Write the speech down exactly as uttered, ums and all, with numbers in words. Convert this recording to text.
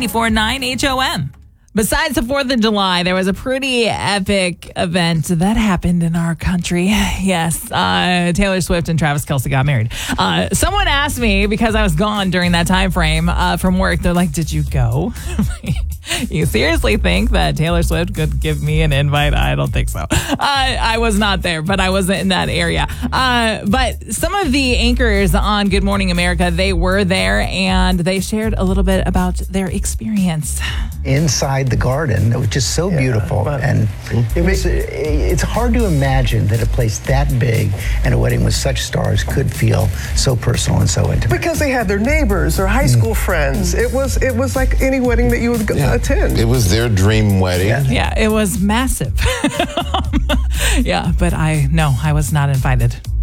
ninety-four point nine H O M. Besides the fourth of July, there was a pretty epic event that happened in our country. Yes, uh, Taylor Swift and Travis Kelce got married. Uh, someone asked me, because I was gone during that time frame uh, from work, they're like, did you go? You seriously think that Taylor Swift could give me an invite? I don't think so. Uh, I was not there, but I was in that area. Uh, but some of the anchors on Good Morning America, they were there, and they shared a little bit about their experience. Inside the garden, it was just so Yeah, beautiful. but- And it was, it's hard to imagine that a place that big and a wedding with such stars could feel so personal and so intimate. Because they had their neighbors or high school friends. It was it was like any wedding that you would go, Yeah. attend. It was their dream wedding. Yeah. Yeah, it was massive. Yeah, but I, no, I was not invited.